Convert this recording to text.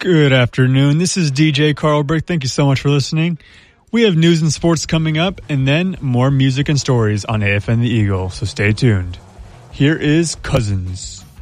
Good afternoon. This is DJ Carlbrick. Thank you so much for listening. We have news and sports coming up, and then more music and stories on AFN The Eagle, so stay tuned. Here is Cousins.